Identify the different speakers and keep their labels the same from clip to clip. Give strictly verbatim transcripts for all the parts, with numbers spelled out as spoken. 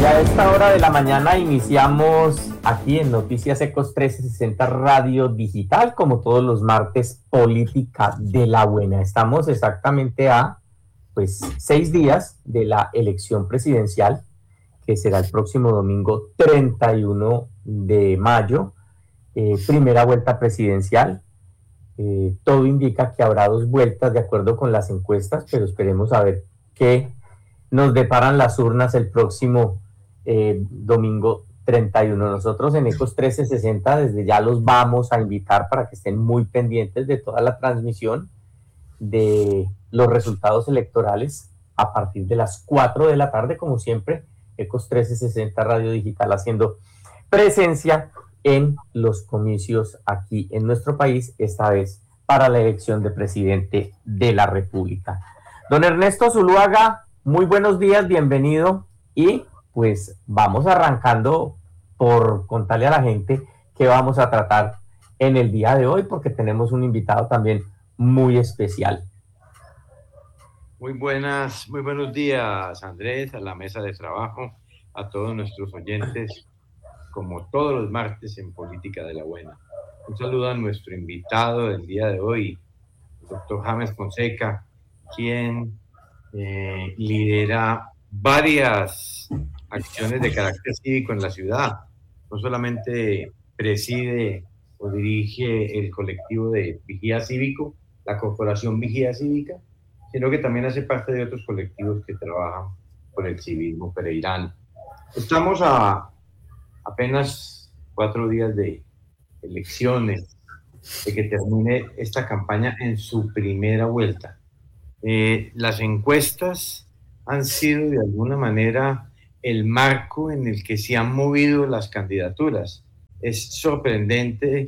Speaker 1: a esta hora de la mañana iniciamos aquí en Noticias Ecos trescientos sesenta Radio Digital, como todos los martes, Política de la Buena. Estamos exactamente a pues seis días de la elección presidencial, que será el próximo domingo treinta y uno de mayo, eh, primera vuelta presidencial. Eh, todo indica que habrá dos vueltas de acuerdo con las encuestas, pero esperemos a ver qué nos deparan las urnas el próximo eh, domingo treinta y uno. Nosotros en Ecos trescientos sesenta desde ya los vamos a invitar para que estén muy pendientes de toda la transmisión de los resultados electorales a partir de las cuatro de la tarde, como siempre, Ecos trescientos sesenta Radio Digital haciendo presencia en los comicios aquí en nuestro país, esta vez para la elección de presidente de la República. Don Ernesto Zuluaga, muy buenos días, bienvenido, y pues vamos arrancando por contarle a la gente qué vamos a tratar en el día de hoy, porque tenemos un invitado también muy especial.
Speaker 2: Muy buenas, muy buenos días, Andrés, a la mesa de trabajo, a todos nuestros oyentes, como todos los martes en Política de la Buena. Un saludo a nuestro invitado del día de hoy, el doctor James Fonseca, quien eh, lidera varias acciones de carácter cívico en la ciudad. No solamente preside o dirige el colectivo de Vigía Cívico, la Corporación Vigía Cívica, sino que también hace parte de otros colectivos que trabajan por el civismo pereirano. Estamos a apenas cuatro días de elecciones, de que termine esta campaña en su primera vuelta. Eh, las encuestas han sido de alguna manera el marco en el que se han movido las candidaturas. Es sorprendente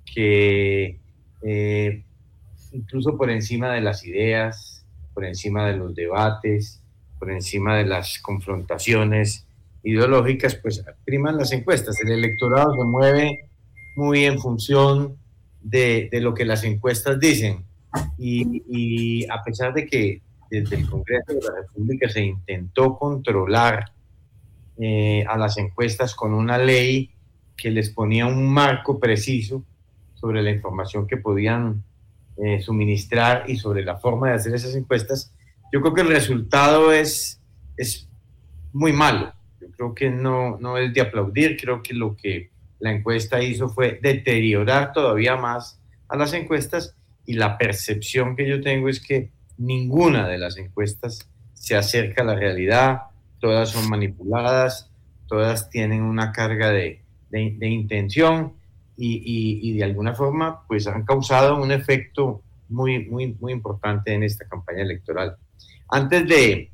Speaker 2: que eh, incluso por encima de las ideas, por encima de los debates, por encima de las confrontaciones ideológicas, pues priman las encuestas. El electorado se mueve muy en función de, de lo que las encuestas dicen. Y, y a pesar de que desde el Congreso de la República se intentó controlar eh, a las encuestas con una ley que les ponía un marco preciso sobre la información que podían eh, suministrar y sobre la forma de hacer esas encuestas, yo creo que el resultado es, es muy malo. Yo creo que no, no es de aplaudir. Creo que lo que la encuesta hizo fue deteriorar todavía más a las encuestas, y la percepción que yo tengo es que ninguna de las encuestas se acerca a la realidad. Todas son manipuladas, todas tienen una carga de, de, de intención y, y, y de alguna forma pues han causado un efecto muy, muy, muy importante en esta campaña electoral. Antes de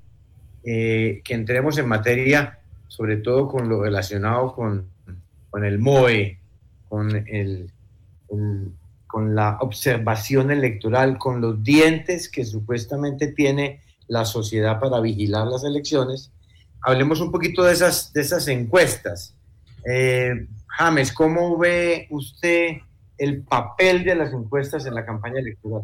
Speaker 2: eh, que entremos en materia, sobre todo con lo relacionado con, con el M O E, con, el, el, con la observación electoral, con los dientes que supuestamente tiene la sociedad para vigilar las elecciones, hablemos un poquito de esas, de esas encuestas. Eh, James, ¿cómo ve usted el papel de las encuestas en la campaña electoral?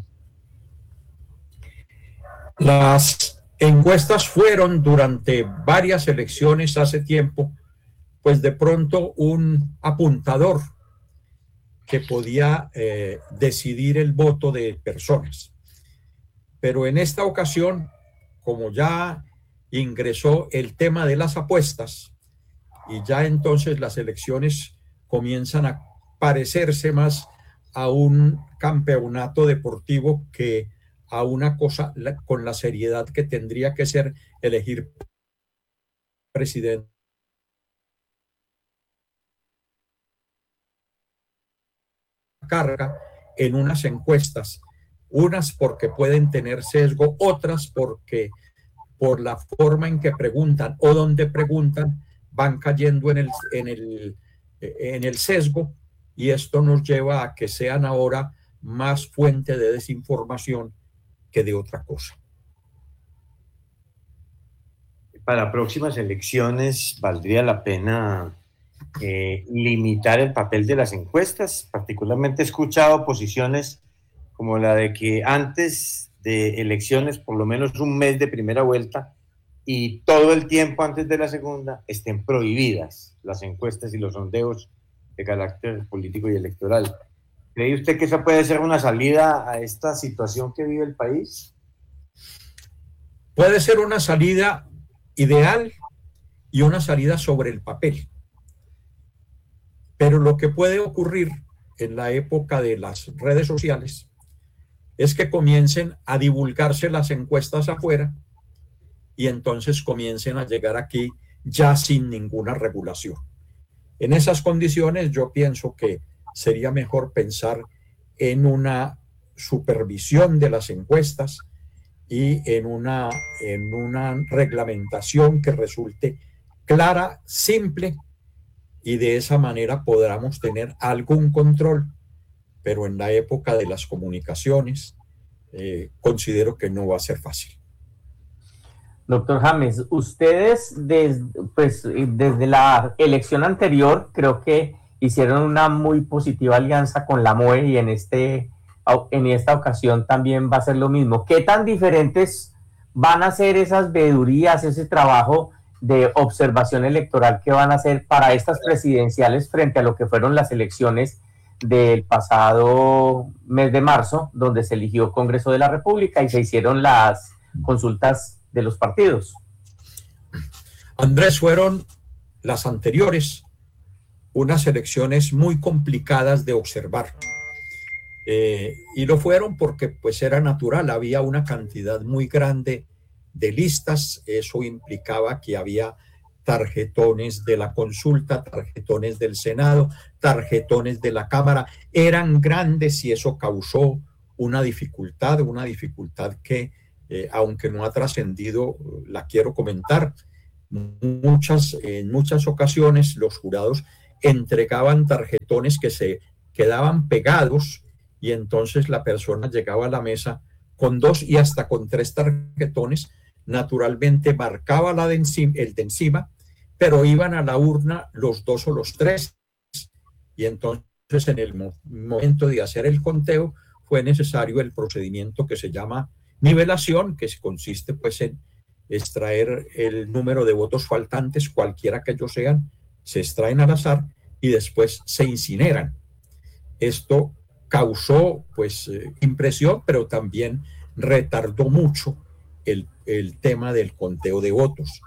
Speaker 3: Las encuestas fueron durante varias elecciones hace tiempo, pues de pronto un apuntador que podía eh, decidir el voto de personas. Pero en esta ocasión, como ya ingresó el tema de las apuestas, y ya entonces las elecciones comienzan a parecerse más a un campeonato deportivo que a una cosa con la seriedad que tendría que ser elegir presidente. Carga en unas encuestas, unas porque pueden tener sesgo, otras porque por la forma en que preguntan o donde preguntan van cayendo en el, en el, en el sesgo, y esto nos lleva a que sean ahora más fuente de desinformación que de otra cosa.
Speaker 2: Para próximas elecciones valdría la pena eh, limitar el papel de las encuestas. Particularmente he escuchado posiciones como la de que antes de elecciones, por lo menos un mes de primera vuelta, y todo el tiempo antes de la segunda estén prohibidas las encuestas y los sondeos de carácter político y electoral. ¿Cree usted que esa puede ser una salida a esta situación que vive el país?
Speaker 3: Puede ser una salida ideal y una salida sobre el papel. Pero lo que puede ocurrir en la época de las redes sociales es que comiencen a divulgarse las encuestas afuera y entonces comiencen a llegar aquí ya sin ninguna regulación. En esas condiciones yo pienso que sería mejor pensar en una supervisión de las encuestas y en una, en una reglamentación que resulte clara, simple, y de esa manera podamos tener algún control. Pero en la época de las comunicaciones eh, considero que no va a ser fácil.
Speaker 1: Doctor James, ustedes desde, pues, desde la elección anterior creo que hicieron una muy positiva alianza con la M O E y en, este, en esta ocasión también va a ser lo mismo. ¿Qué tan diferentes van a ser esas veedurías, ese trabajo de observación electoral que van a hacer para estas presidenciales frente a lo que fueron las elecciones del pasado mes de marzo, donde se eligió Congreso de la República y se hicieron las consultas de los partidos?
Speaker 3: Andrés, fueron las anteriores unas elecciones muy complicadas de observar. Eh, y lo fueron porque pues era natural, había una cantidad muy grande de listas, eso implicaba que había tarjetones de la consulta, tarjetones del Senado, tarjetones de la Cámara, eran grandes y eso causó una dificultad, una dificultad que Eh, aunque no ha trascendido, la quiero comentar. Muchas, en muchas ocasiones los jurados entregaban tarjetones que se quedaban pegados y entonces la persona llegaba a la mesa con dos y hasta con tres tarjetones, naturalmente marcaba la de encima, el de encima, pero iban a la urna los dos o los tres y entonces en el mo- momento de hacer el conteo fue necesario el procedimiento que se llama nivelación, que consiste pues en extraer el número de votos faltantes, cualquiera que ellos sean, se extraen al azar y después se incineran. Esto causó pues eh, impresión, pero también retardó mucho el, el tema del conteo de votos.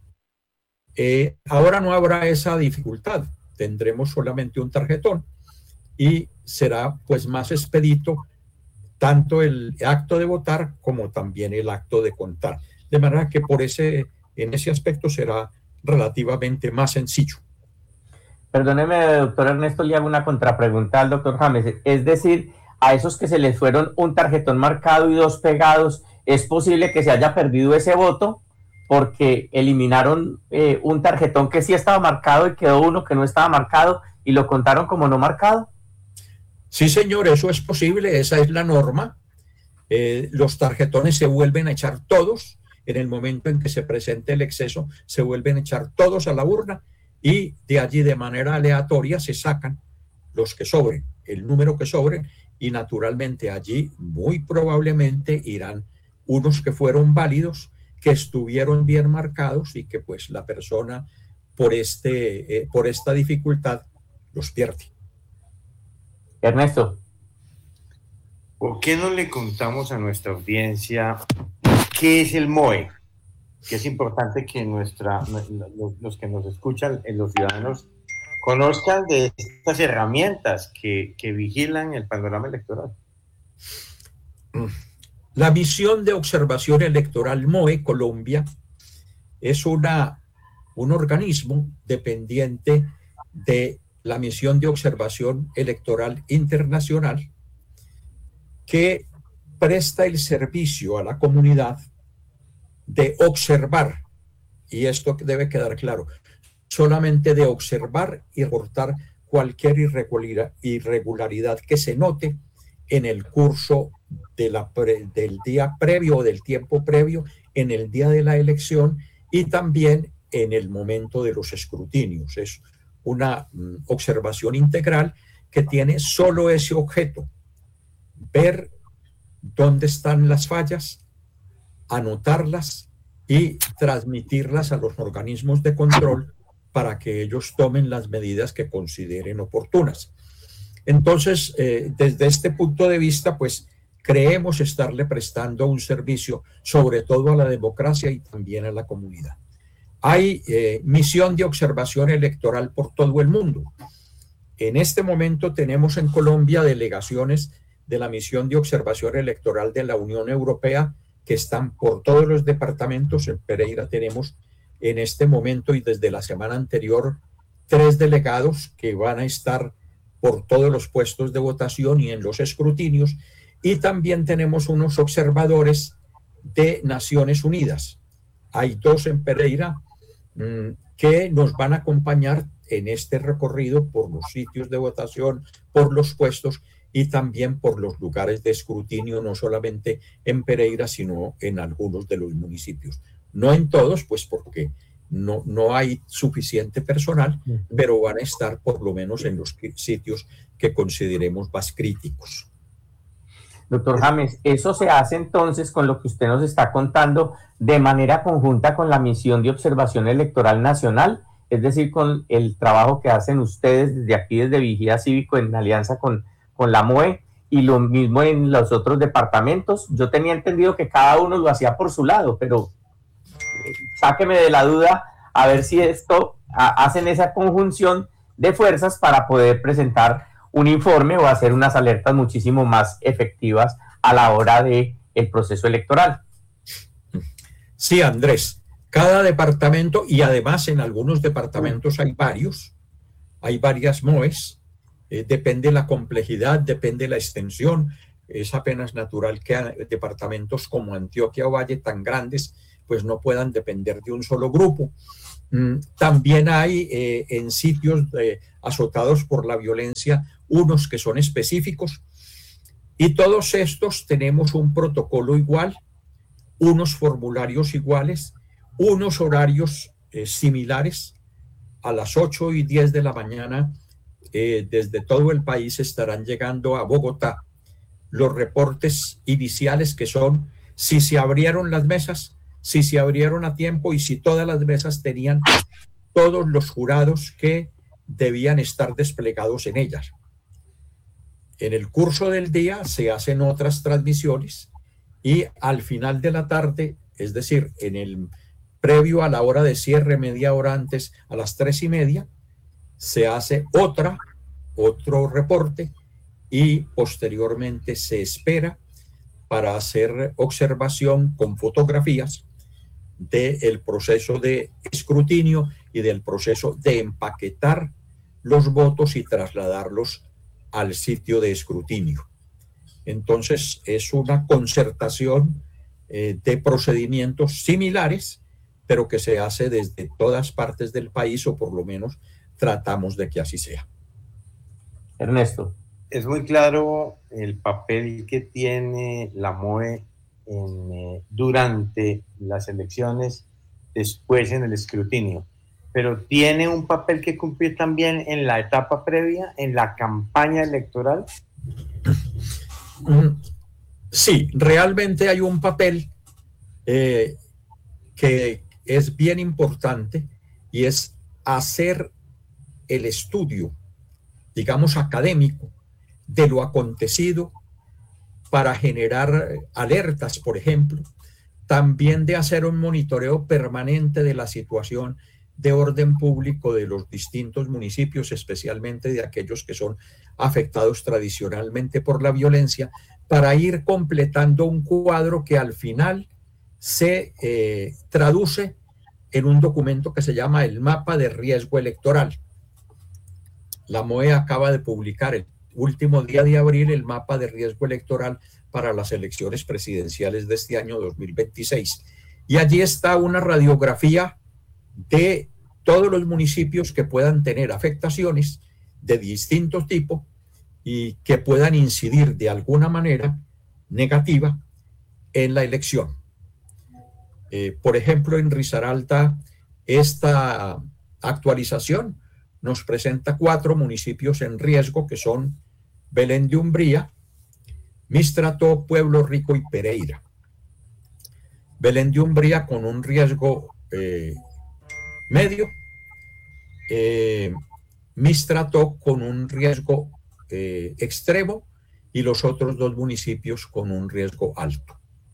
Speaker 3: Eh, ahora no habrá esa dificultad, tendremos solamente un tarjetón y será pues más expedito tanto el acto de votar como también el acto de contar. De manera que por ese, en ese aspecto será relativamente más sencillo.
Speaker 1: Perdóneme, doctor Ernesto, le hago una contrapregunta al doctor James. Es decir, a esos que se les fueron un tarjetón marcado y dos pegados, ¿es posible que se haya perdido ese voto porque eliminaron eh, un tarjetón que sí estaba marcado y quedó uno que no estaba marcado y lo contaron como no marcado?
Speaker 3: Sí, señor, eso es posible, esa es la norma. Eh, los tarjetones se vuelven a echar todos, en el momento en que se presente el exceso, se vuelven a echar todos a la urna y de allí de manera aleatoria se sacan los que sobren, el número que sobren, y naturalmente allí muy probablemente irán unos que fueron válidos, que estuvieron bien marcados y que pues la persona por, este, eh, por esta dificultad los pierde.
Speaker 1: Ernesto.
Speaker 2: ¿Por qué no le contamos a nuestra audiencia qué es el M O E? Que es importante que nuestra, los, los que nos escuchan, los ciudadanos, conozcan de estas herramientas que, que vigilan el panorama electoral.
Speaker 3: La misión de observación electoral M O E Colombia es una, un organismo dependiente de la misión de observación electoral internacional que presta el servicio a la comunidad de observar, y esto debe quedar claro, solamente de observar y reportar cualquier irregularidad que se note en el curso de la pre, del día previo o del tiempo previo, en el día de la elección y también en el momento de los escrutinios. Es una mm, observación integral que tiene solo ese objeto: ver dónde están las fallas, anotarlas y transmitirlas a los organismos de control para que ellos tomen las medidas que consideren oportunas. Entonces, eh, desde este punto de vista, pues creemos estarle prestando un servicio sobre todo a la democracia y también a la comunidad. Hay eh, misión de observación electoral por todo el mundo. En este momento tenemos en Colombia delegaciones de la misión de observación electoral de la Unión Europea que están por todos los departamentos. En Pereira tenemos en este momento y desde la semana anterior tres delegados que van a estar por todos los puestos de votación y en los escrutinios, y también tenemos unos observadores de Naciones Unidas. Hay dos en Pereira mmm, que nos van a acompañar en este recorrido por los sitios de votación, por los puestos y también por los lugares de escrutinio, no solamente en Pereira, sino en algunos de los municipios. No en todos, pues porque no, no hay suficiente personal, pero van a estar por lo menos en los sitios que consideremos más críticos.
Speaker 1: Doctor James, ¿eso se hace entonces con lo que usted nos está contando de manera conjunta con la misión de observación electoral nacional? Es decir, con el trabajo que hacen ustedes desde aquí, desde Vigía Cívico, en alianza con, con la M O E, y lo mismo en los otros departamentos. Yo tenía entendido que cada uno lo hacía por su lado, pero eh, sáqueme de la duda a ver si esto a, hacen esa conjunción de fuerzas para poder presentar un informe o hacer unas alertas muchísimo más efectivas a la hora del proceso electoral.
Speaker 3: Sí, Andrés, cada departamento, y además en algunos departamentos hay varios, hay varias M O Es, eh, depende la complejidad, depende la extensión. Es apenas natural que departamentos como Antioquia o Valle tan grandes pues no puedan depender de un solo grupo. Mm, también hay eh, en sitios eh, azotados por la violencia unos que son específicos, y todos estos tenemos un protocolo igual, unos formularios iguales, unos horarios eh, similares. A las ocho y diez de la mañana eh, desde todo el país estarán llegando a Bogotá los reportes iniciales, que son si se abrieron las mesas, si se abrieron a tiempo y si todas las mesas tenían todos los jurados que debían estar desplegados en ellas. En el curso del día se hacen otras transmisiones y al final de la tarde, es decir, en el previo a la hora de cierre, media hora antes, a las tres y media, se hace otra, otro reporte, y posteriormente se espera para hacer observación con fotografías del proceso de escrutinio y del proceso de empaquetar los votos y trasladarlos al sitio de escrutinio. Entonces es una concertación eh, de procedimientos similares, pero que se hace desde todas partes del país, o por lo menos tratamos de que así sea.
Speaker 1: Ernesto.
Speaker 2: Es muy claro el papel que tiene la M O E en, eh, durante las elecciones, después en el escrutinio, pero tiene un papel que cumplir también en la etapa previa, en la campaña electoral.
Speaker 3: Sí, realmente hay un papel eh, que es bien importante, y es hacer el estudio, digamos, académico de lo acontecido para generar alertas, por ejemplo, también de hacer un monitoreo permanente de la situación de orden público de los distintos municipios, especialmente de aquellos que son afectados tradicionalmente por la violencia, para ir completando un cuadro que al final se eh, traduce en un documento que se llama el Mapa de Riesgo Electoral. La M O E acaba de publicar el último día de abril el Mapa de Riesgo Electoral para las elecciones presidenciales de este año dos mil veintiséis. Y allí está una radiografía de todos los municipios que puedan tener afectaciones de distinto tipo y que puedan incidir de alguna manera negativa en la elección. Eh, por ejemplo, en Risaralda, esta actualización nos presenta cuatro municipios en riesgo, que son Belén de Umbría, Mistrató, Pueblo Rico y Pereira. Belén de Umbría con un riesgo eh, medio, eh, Mistrató con un riesgo eh, extremo y los otros dos municipios con un riesgo alto.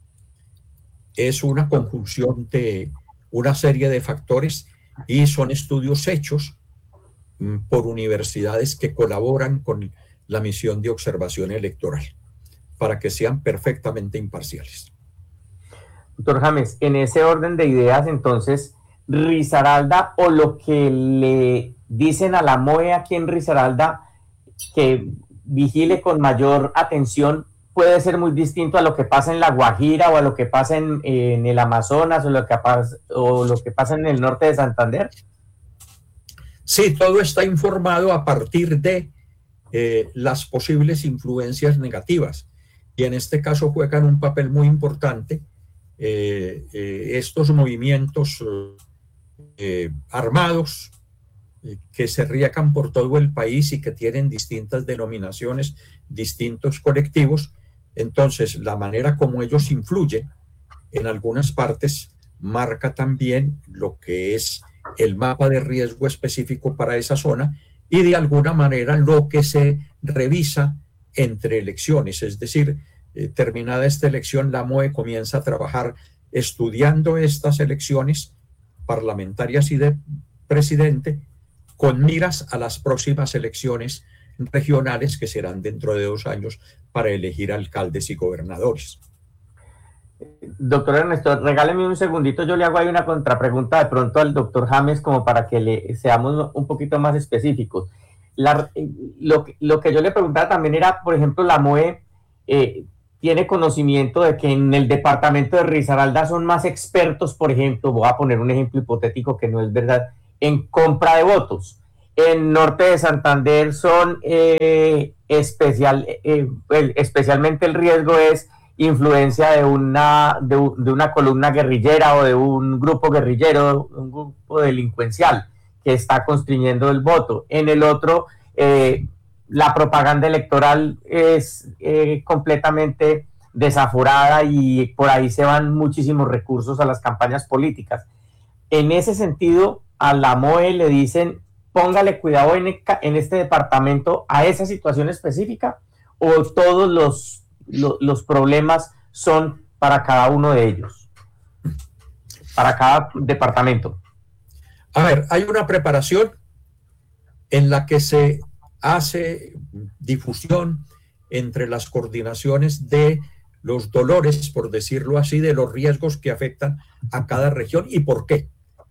Speaker 3: Es una conjunción de una serie de factores y son estudios hechos mm, por universidades que colaboran con la misión de observación electoral para que sean perfectamente imparciales.
Speaker 1: Doctor James, en ese orden de ideas, entonces, Risaralda, o lo que le dicen a la M O E aquí en Risaralda, que vigile con mayor atención, puede ser muy distinto a lo que pasa en La Guajira o a lo que pasa en, en el Amazonas o lo, que pasa, o lo que pasa en el norte de Santander.
Speaker 3: Sí, todo está informado a partir de eh, las posibles influencias negativas y en este caso juegan un papel muy importante eh, eh, estos movimientos eh, armados eh, que se riegan por todo el país y que tienen distintas denominaciones, distintos colectivos. Entonces, la manera como ellos influyen en algunas partes marca también lo que es el mapa de riesgo específico para esa zona y de alguna manera lo que se revisa entre elecciones. Es decir, eh, terminada esta elección, la M O E comienza a trabajar estudiando estas elecciones parlamentarias y de presidente con miras a las próximas elecciones regionales que serán dentro de dos años para elegir alcaldes y gobernadores.
Speaker 1: Doctor Ernesto, regáleme un segundito, yo le hago ahí una contrapregunta de pronto al doctor James como para que le seamos un poquito más específicos. La, lo, lo que yo le preguntaba también era, por ejemplo, la M O E eh, tiene conocimiento de que en el departamento de Risaralda son más expertos, por ejemplo, voy a poner un ejemplo hipotético que no es verdad, en compra de votos. En norte de Santander son eh, especial, eh, el, especialmente el riesgo es influencia de una, de, de una columna guerrillera o de un grupo guerrillero, un grupo delincuencial que está constriñendo el voto. En el otro, eh, la propaganda electoral es eh, completamente desaforada y por ahí se van muchísimos recursos a las campañas políticas. En ese sentido, a la M O E le dicen, póngale cuidado en, en este departamento a esa situación específica, o todos los Lo, los problemas son para cada uno de ellos, para cada departamento.
Speaker 3: A ver, hay una preparación en la que se hace difusión entre las coordinaciones de los dolores, por decirlo así, de los riesgos que afectan a cada región y por qué.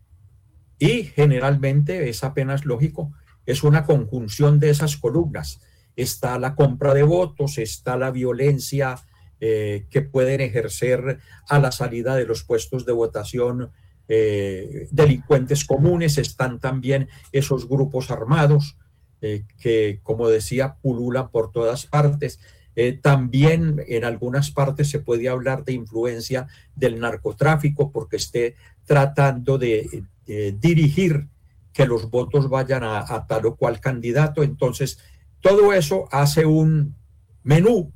Speaker 3: Y generalmente es apenas lógico, es una conjunción de esas columnas. Está la compra de votos, está la violencia eh, que pueden ejercer a la salida de los puestos de votación eh, delincuentes comunes, están también esos grupos armados eh, que, como decía, pululan por todas partes. Eh, también en algunas partes se puede hablar de influencia del narcotráfico porque esté tratando de eh, dirigir que los votos vayan a, a tal o cual candidato. Entonces, todo eso hace un menú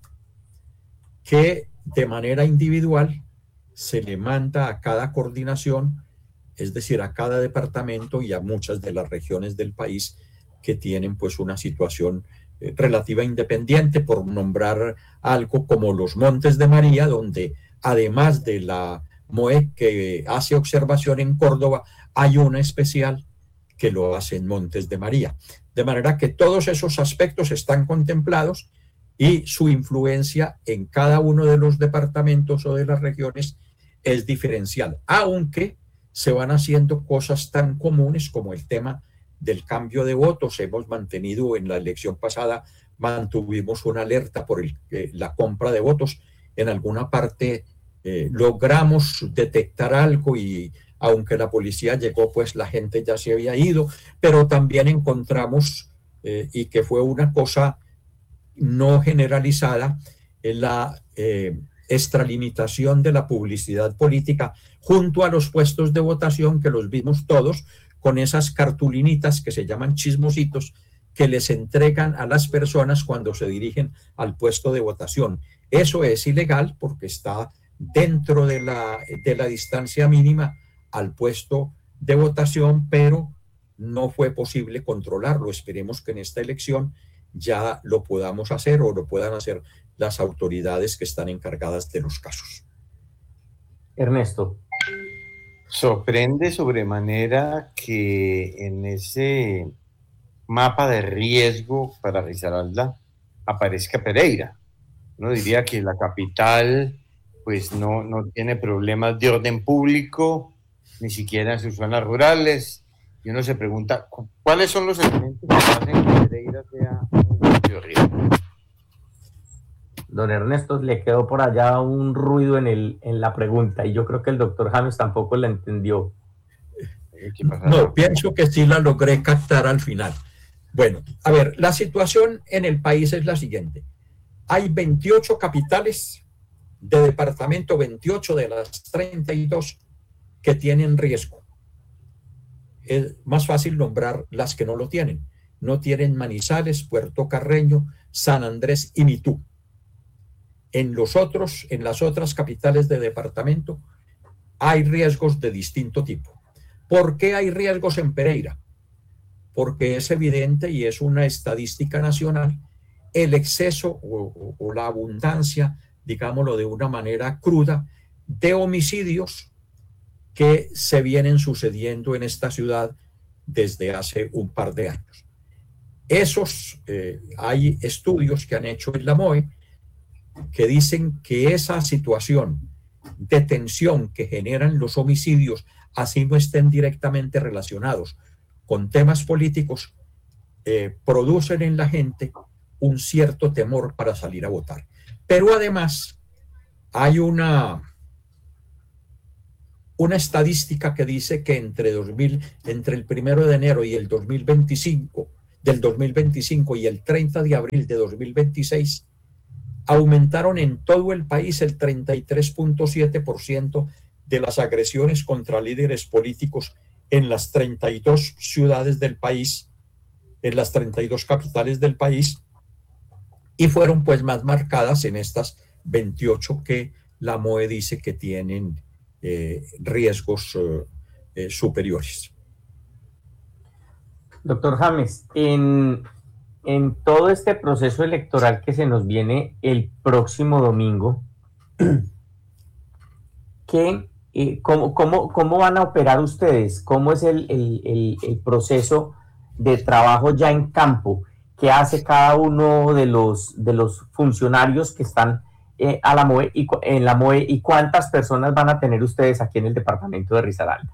Speaker 3: que de manera individual se le manda a cada coordinación, es decir, a cada departamento y a muchas de las regiones del país que tienen pues una situación eh, relativa independiente, por nombrar algo como los Montes de María, donde además de la M O E que hace observación en Córdoba, hay una especial que lo hace en Montes de María. De manera que todos esos aspectos están contemplados y su influencia en cada uno de los departamentos o de las regiones es diferencial, aunque se van haciendo cosas tan comunes como el tema del cambio de votos. Hemos mantenido en la elección pasada, mantuvimos una alerta por el, eh, la compra de votos. En alguna parte eh, logramos detectar algo y aunque la policía llegó, pues la gente ya se había ido, pero también encontramos, eh, y que fue una cosa no generalizada, en la eh, extralimitación de la publicidad política junto a los puestos de votación, que los vimos todos, con esas cartulinitas que se llaman chismositos, que les entregan a las personas cuando se dirigen al puesto de votación. Eso es ilegal porque está dentro de la, de la distancia mínima al puesto de votación, pero no fue posible controlarlo. Esperemos que en esta elección ya lo podamos hacer o lo puedan hacer las autoridades que están encargadas de los casos.
Speaker 1: Ernesto.
Speaker 2: Sorprende sobremanera que en ese mapa de riesgo para Risaralda aparezca Pereira. Uno diría que la capital pues no, no tiene problemas de orden público, ni siquiera en sus zonas rurales, y uno se pregunta, ¿cuáles son los elementos que hacen que Pereira sea un sitio de riesgo?
Speaker 1: Don Ernesto, le quedó por allá un ruido en, el, en la pregunta, y yo creo que el doctor James tampoco la entendió.
Speaker 3: No, pienso que sí la logré captar al final. Bueno, a ver, la situación en el país es la siguiente. Hay veintiocho capitales de departamento, veintiocho de las treinta y dos que tienen riesgo. Es más fácil nombrar las que no lo tienen. No tienen Manizales, Puerto Carreño, San Andrés y Mitú. En los otros, en las otras capitales de departamento hay riesgos de distinto tipo. ¿Por qué hay riesgos en Pereira? Porque es evidente y es una estadística nacional el exceso o, o la abundancia, digámoslo de una manera cruda, de homicidios que se vienen sucediendo en esta ciudad desde hace un par de años. Esos, eh, hay estudios que han hecho en la M O E que dicen que esa situación de tensión que generan los homicidios, así no estén directamente relacionados con temas políticos, eh, producen en la gente un cierto temor para salir a votar. Pero además hay una, una estadística que dice que entre, dos mil, entre el primero de enero y el dos mil veinticinco, del dos mil veinticinco y el treinta de abril de dos mil veintiséis, aumentaron en todo el país el treinta y tres punto siete por ciento de las agresiones contra líderes políticos en las treinta y dos ciudades del país, en las treinta y dos capitales del país, y fueron pues más marcadas en estas veintiocho que la M O E dice que tienen eh, riesgos eh, eh, superiores.
Speaker 1: Doctor James, en, en todo este proceso electoral que se nos viene el próximo domingo, ¿qué, eh, cómo, cómo, ¿cómo van a operar ustedes? ¿Cómo es el, el, el, el proceso de trabajo ya en campo? ¿Qué hace cada uno de los, de los funcionarios que están eh, a la M O E y, en la M O E, y cuántas personas van a tener ustedes aquí en el departamento de Risaralda?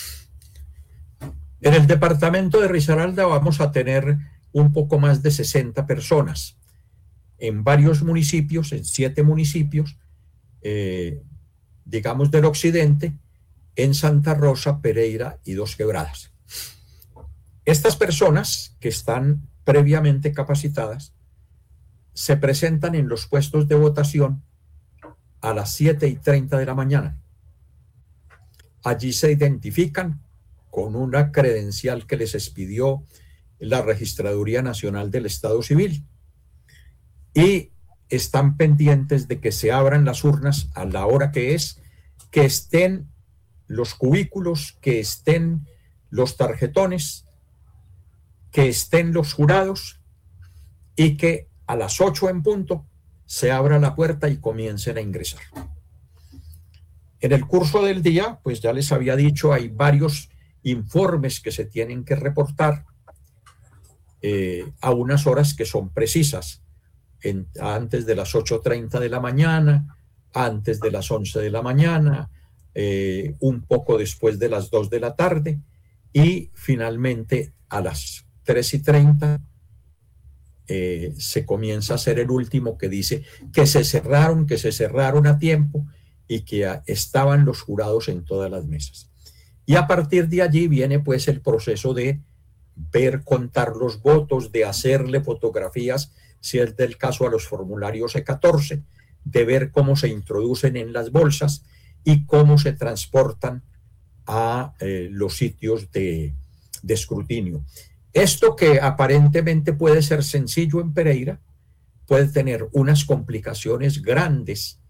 Speaker 3: En el departamento de Risaralda vamos a tener un poco más de sesenta personas en varios municipios, en siete municipios, eh, digamos del occidente, en Santa Rosa, Pereira y Dos Quebradas. Estas personas que están previamente capacitadas se presentan en los puestos de votación a las siete y treinta de la mañana. Allí se identifican con una credencial que les expidió la Registraduría Nacional del Estado Civil y están pendientes de que se abran las urnas a la hora que es, que estén los cubículos, que estén los tarjetones, que estén los jurados y que a las ocho en punto se abra la puerta y comiencen a ingresar. En el curso del día, pues ya les había dicho, hay varios informes que se tienen que reportar eh, a unas horas que son precisas, en, antes de las ocho treinta de la mañana, antes de las once de la mañana, eh, un poco después de las dos de la tarde y finalmente a las tres y treinta eh, se comienza a hacer el último que dice que se cerraron, que se cerraron a tiempo y que estaban los jurados en todas las mesas. Y a partir de allí viene pues el proceso de ver, contar los votos, de hacerle fotografías, si es del caso, a los formularios E catorce, de ver cómo se introducen en las bolsas y cómo se transportan a eh, los sitios de, de escrutinio. Esto, que aparentemente puede ser sencillo en Pereira, puede tener unas complicaciones grandes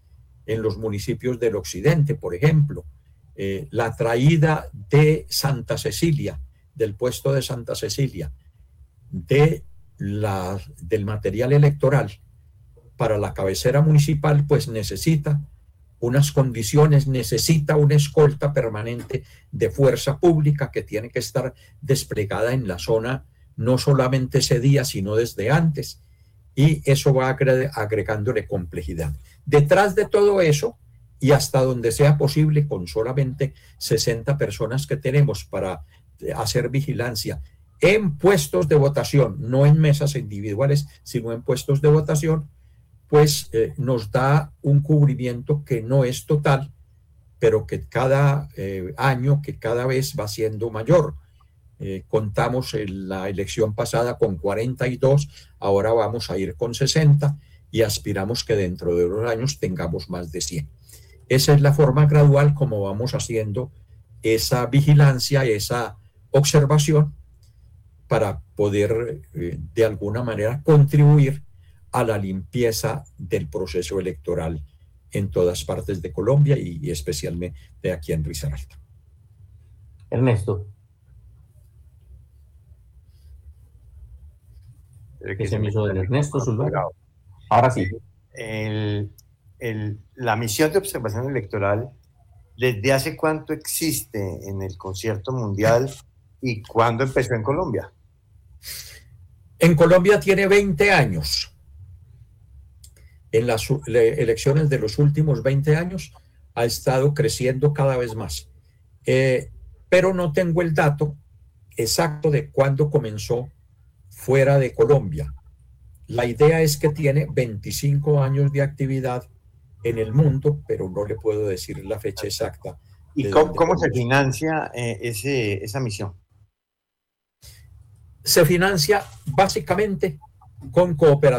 Speaker 3: en los municipios del occidente, por ejemplo, eh, la traída de Santa Cecilia, del puesto de Santa Cecilia, de la, del material electoral para la cabecera municipal, pues necesita unas condiciones, necesita una escolta permanente de fuerza pública que tiene que estar desplegada en la zona no solamente ese día, sino desde antes, y eso va agregándole complejidad. Detrás de todo eso, y hasta donde sea posible, con solamente sesenta personas que tenemos para hacer vigilancia en puestos de votación, no en mesas individuales, sino en puestos de votación, pues eh, nos da un cubrimiento que no es total, pero que cada eh, año, que cada vez va siendo mayor. Eh, contamos en la elección pasada con cuarenta y dos, ahora vamos a ir con sesenta y aspiramos que dentro de unos años tengamos más de cien. Esa es la forma gradual como vamos haciendo esa vigilancia, esa observación para poder eh, de alguna manera contribuir a la limpieza del proceso electoral en todas partes de Colombia y, y especialmente de aquí en Risaralda.
Speaker 1: Ernesto.
Speaker 2: ¿Qué se me hizo de Ernesto Zulbarán?
Speaker 1: Ahora sí.
Speaker 2: El, el, la misión de observación electoral, ¿desde hace cuánto existe en el concierto mundial y cuándo empezó en Colombia?
Speaker 3: En Colombia tiene veinte años. En las elecciones de los últimos veinte años ha estado creciendo cada vez más. Eh, pero no tengo el dato exacto de cuándo comenzó fuera de Colombia. La idea es que tiene veinticinco años de actividad en el mundo, pero no le puedo decir la fecha exacta.
Speaker 2: ¿Y cómo, cómo se financia eh, ese, esa misión?
Speaker 3: Se financia básicamente con cooperación